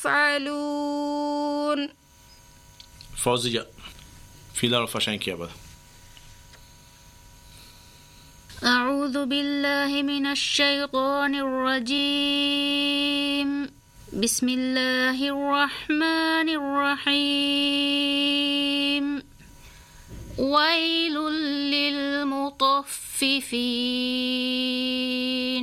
تفعلون. فوزية في لارو فاشين كيابا. أعوذ بالله من الشيطان الرجيم. بسم الله الرحمن الرحيم. ويل للمطففين